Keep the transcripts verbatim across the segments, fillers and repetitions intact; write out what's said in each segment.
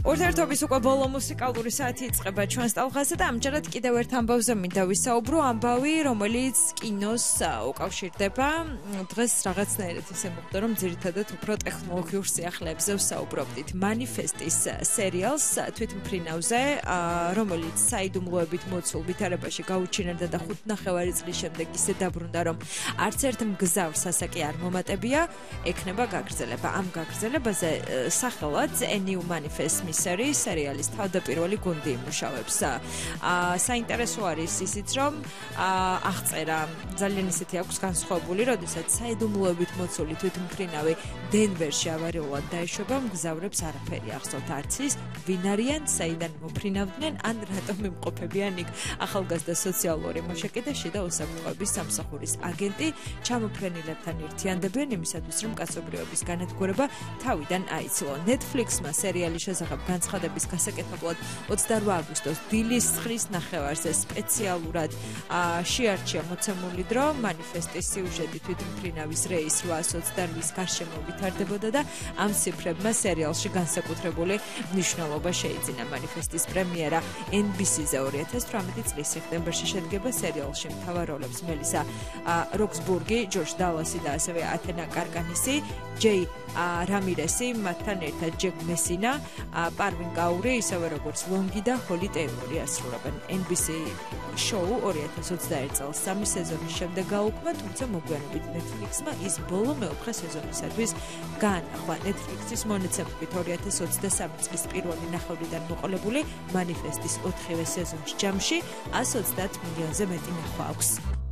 ურთიერთობის უკვე ბოლო მუსიკალური საათი იწყება ჩვენს ტალღაზე და ამჯერად კიდევ ერთ ამბავზე მინდა ვისაუბრო, ამბავი, რომელიც კინოს უკავშირდება. დღეს რაღაცნაირად ისე მოხდა, რომ ძირითადად უფრო ტექნოლოგიურ სიახლეებზე ვსაუბრობდით. მანიფესტის სერიალს თვითმფრინავზე, რომელიც საიდუმლოებით მოცულ ვითარებაში გაუჩინარდა და ხუთნახევარი წლის შემდეგ ისე დაბრუნდა, რომ არც ერთ მგზავრს ასაკი არ მომატებია, ექნება გაგრძელება. ამ გაგრძელებაზე სახელად A New Manifest მისერი სერიალის თავდაპირველი გუნდი იმუშავებს. საინტერესო არის ისიც, რომ აღწერა ძალიან ისეთი აქვს განსხვავებული, როდესაც საიდუმლოებით მოცული თვითმფრინავი დენვერში ავარიულად დაეშვება, მგზავრებს არაფერი ახსოვთ არც ის, ვინ არიან, საიდან მოფრინავდნენ, ან რატომ იმყოფებიან იქ. ახალგაზრდა სოციალური მოშაკიდე და უსაფრთხოების სამსახურის აგენტი ჩამოფრენილებთან ერთიანდებიან იმისათვის, რომ კაცობრიობის განადგურება თავიდან აიცილონ. Netflix-მა სერიალის შესახებ განცხადების გასაკეთებლად ოცდაორი აგვისტოს დილის ცხრის ნახევარზე სპეციალურად შეარჩია მოცემული დრო. მანიფესტის სიუჟეტი თვითმფრინავის რეის რვაას ოცდაორს გარშემო ვითარდებოდა და ამ ციფრებმა სერიალში განსაკუთრებული მნიშვნელობა შეიძინა. მანიფესტის პრემიერა N B C-ზე ორი ათას თვრამეტი წლის სექტემბერში შედგება. სერიალში მთავარ როლებს მელისა როქსბურგი, ჯოშ დალასი და ასევე ათენა კარკანისი, ჯეი რამირესი, მათთან ერთად ჯეკ მესინა, პარვინ გაური, ისევე როგორც ლონგი და ჰოლი ტეილორი ასრულებენ. N B C შოუ ორი ათას ოცდაერთი წელს სამი სეზონის შემდეგ გაუქმა, თუმცა მოგვიანებით Netflix-მა ის ბოლო მეოთხე სეზონისათვის გაანახლა. Netflix-ის მონაცემებით ორი ათას ოცდასამი წლის პირველი ნახევრიდან მოყოლებული მანიფესტის ოთხივე სეზონის ჯამში ასი ოცდაათ მილიონზე მეტი ნახვა აქვს.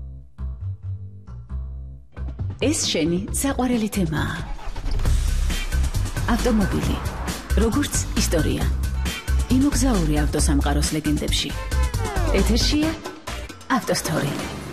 ეს შენი საყვარელი თემაა. ავტომობილი, როგორც ისტორია. იმოგზაური ავტოსამყაროს ლეგენდებში. ეთერშია ავტოსტორი.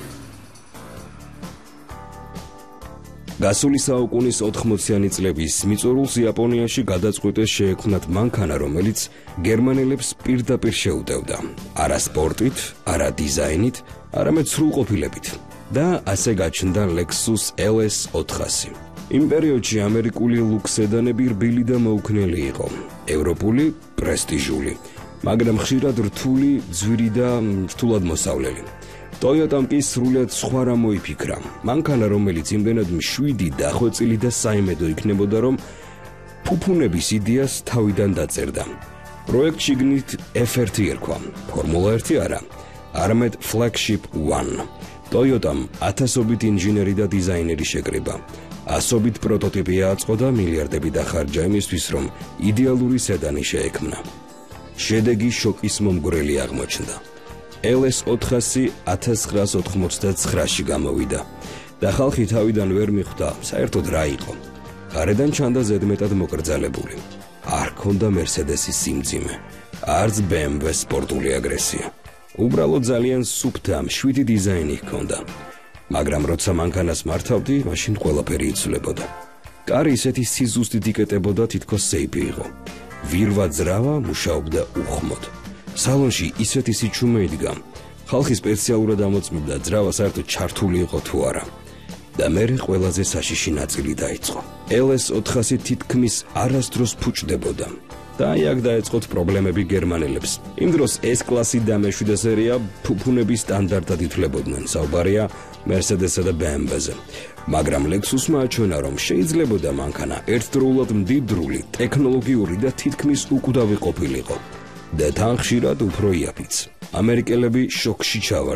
გასული საუკუნის ოთხმოციანი წლების მიწურულს იაპონიაში გადაწყვეტეს შეექმნათ მანქანა, რომელიც გერმანელებს პირდაპირ შეუტევდა. არა სპორტით, არა დიზაინით, არამედ სრულყოფილებით. და ასე გაჩნდა Lexus L S ოთხასი. იმ პერიოდში ამერიკული ლუქს სედანები რბილი და მოუქნელი იყო. ევროპული პრესტიჟული, მაგრამ ხშირად რთული, ძვირი და რთულად მოსავლელი. Toyota-მ კი სრულიად სხვა რამ მოიფიქრა. მანქანა, რომელიც იმდენად მშვიდი, დახვეწილი და საიმედო იქნებოდა, რომ ფუფუნების იდეას თავიდან დაწერდა. პროექტ შიგნით F ერთი ერქვა, ფორმულა ერთი არა, არამედ Flagship One. Toyota-მ ათასობით ინჟინერი და დიზაინერი შეკრიბა. ასობით პროტოტიპი აწყო და მილიარდები დახარჯა იმისთვის, რომ იდეალური სედანი შეექმნა. შედეგი შოკის მომგვრელი აღმოჩნდა. L S ოთხასი ათას ცხრაას ოთხმოცდათცხრაში გამოვიდა და ხალხი თავიდან ვერ მიხვდა, საერთოდ რა იყო. გარედან ჩანდა ზედმეტად მოკრძალებული. არ ჰქონდა Mercedes-ის სიმძიმე, არც B M W სპორტული აგრესია. უბრალოდ ძალიან სუფთა, მშვიდი დიზაინი ჰქონდა. მაგრამ როცა მანქანას მართავდი, მაშინ ყველაფერი იცვლებოდა. კარი ისეთი სიზუსტით იკეტებოდა, თითქოს სეიფი იყო. ვირვა ძრავა მუშაობდა უხმოდ. სალონში ისეთი სიჩუმე იდგა. ხალხი სპეციალურად ამოწმებდა ძრავა საერთოდ ჩართული იყო თუ არა. და მერე ყველაზე საშიში ნაწილი დაიწყო. L S ოთხასი თითქმის არასდროს ფუჭდებოდა. და აქ დაეწყოთ პრობლემები გერმანელებს. იმ დროს S კლასი და მეშვიდე სერია ფუფუნების სტანდარტად ითვლებოდნენ. საუბარია Mercedes-სა და B M W-ზე. მაგრამ Lexus-მა აჩვენა, რომ შეიძლებოდა მანქანა ერთდროულად მდიდრული, ტექნოლოგიური და თითქმის უკვდავი ყოფილიყო. და თან ხშირად უფრო იაფიც. ამერიკელები შოკში ჩავარდნენ.